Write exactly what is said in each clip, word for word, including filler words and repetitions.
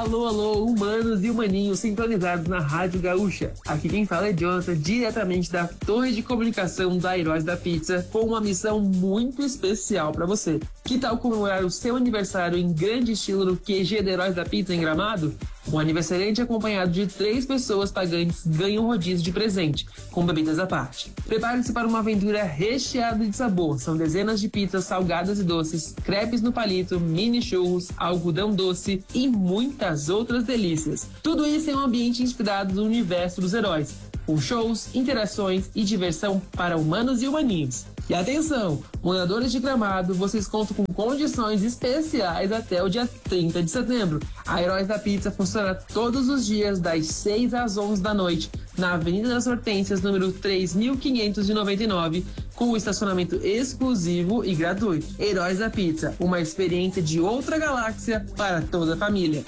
Alô, alô, humanos e humaninhos sintonizados na Rádio Gaúcha. Aqui quem fala é Jonathan, diretamente da Torre de Comunicação da Heróis da Pizza, com uma missão muito especial para você. Que tal comemorar o seu aniversário em grande estilo no Q G da Heróis da Pizza em Gramado? Um aniversariante acompanhado de três pessoas pagantes ganha um rodízio de presente, com bebidas à parte. Prepare-se para uma aventura recheada de sabor. São dezenas de pizzas salgadas e doces, crepes no palito, mini churros, algodão doce e muitas outras delícias. Tudo isso em um ambiente inspirado no universo dos heróis, com shows, interações e diversão para humanos e humaninhos. E atenção, moradores de Gramado, vocês contam com condições especiais até o dia trinta de setembro. A Heróis da Pizza funciona todos os dias das seis às onze da noite, na Avenida das Hortênsias, número três mil quinhentos e noventa e nove, com estacionamento exclusivo e gratuito. Heróis da Pizza, uma experiência de outra galáxia para toda a família.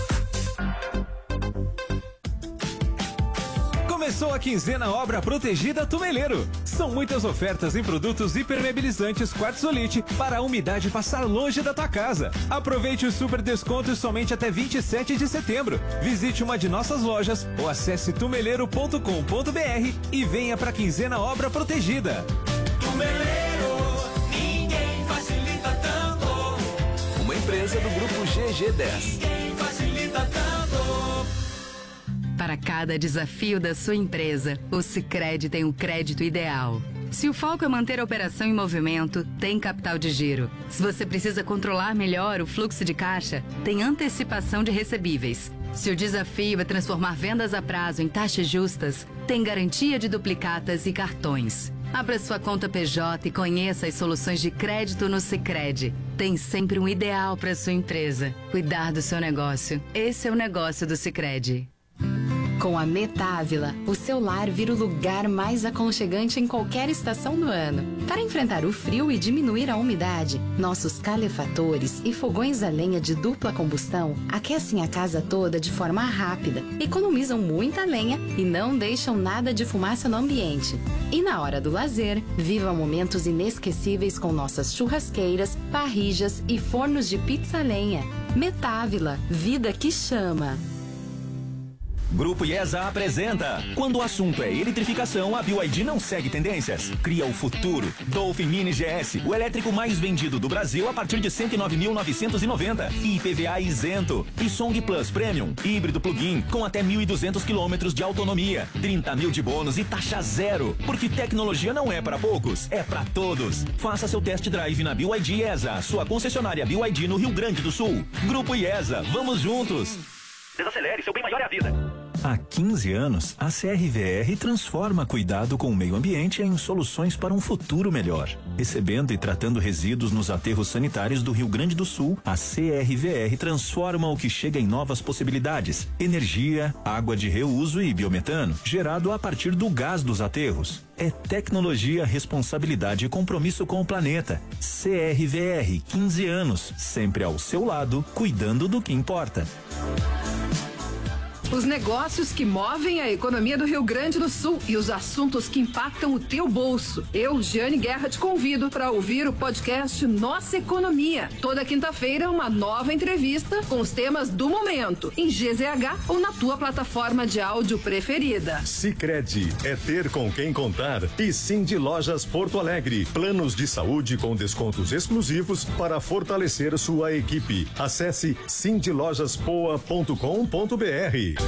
Começou a quinzena Obra Protegida Tumeleiro. São muitas ofertas em produtos impermeabilizantes Quartzolite para a umidade passar longe da tua casa. Aproveite os super descontos somente até vinte e sete de setembro. Visite uma de nossas lojas ou acesse tumeleiro ponto com ponto br e venha para a quinzena Obra Protegida. Tumeleiro, ninguém facilita tanto. Uma empresa do grupo G G dez. Ninguém facilita tanto. Para cada desafio da sua empresa, o Sicredi tem o crédito ideal. Se o foco é manter a operação em movimento, tem Capital de Giro. Se você precisa controlar melhor o fluxo de caixa, tem antecipação de recebíveis. Se o desafio é transformar vendas a prazo em taxas justas, tem garantia de duplicatas e cartões. Abra sua conta P J e conheça as soluções de crédito no Sicredi. Tem sempre um ideal para sua empresa. Cuidar do seu negócio. Esse é o negócio do Sicredi. Com a Metávila, o seu lar vira o lugar mais aconchegante em qualquer estação do ano. Para enfrentar o frio e diminuir a umidade, nossos calefatores e fogões a lenha de dupla combustão aquecem a casa toda de forma rápida, economizam muita lenha e não deixam nada de fumaça no ambiente. E na hora do lazer, viva momentos inesquecíveis com nossas churrasqueiras, parrijas e fornos de pizza a lenha. Metávila, vida que chama. Grupo IESA apresenta. Quando o assunto é eletrificação, a B Y D não segue tendências. Cria o futuro. Dolphin Mini G S, o elétrico mais vendido do Brasil a partir de cento e nove mil novecentos e noventa. I P V A isento. E Song Plus Premium, híbrido plug-in, com até mil e duzentos quilômetros de autonomia. trinta mil de bônus e taxa zero. Porque tecnologia não é para poucos, é para todos. Faça seu test drive na B Y D IESA, sua concessionária B Y D no Rio Grande do Sul. Grupo IESA, vamos juntos. Desacelere, seu bem maior é a vida. Há quinze anos, a C R V R transforma cuidado com o meio ambiente em soluções para um futuro melhor. Recebendo e tratando resíduos nos aterros sanitários do Rio Grande do Sul, a C R V R transforma o que chega em novas possibilidades: energia, água de reuso e biometano, gerado a partir do gás dos aterros. É tecnologia, responsabilidade e compromisso com o planeta. C R V R, quinze anos, sempre ao seu lado, cuidando do que importa. Os negócios que movem a economia do Rio Grande do Sul e os assuntos que impactam o teu bolso. Eu, Giane Guerra, te convido para ouvir o podcast Nossa Economia. Toda quinta-feira, uma nova entrevista com os temas do momento, em G Z H ou na tua plataforma de áudio preferida. Sicredi é ter com quem contar. E Cindy Lojas Porto Alegre. Planos de saúde com descontos exclusivos para fortalecer sua equipe. Acesse cindy lojas poa ponto com ponto br.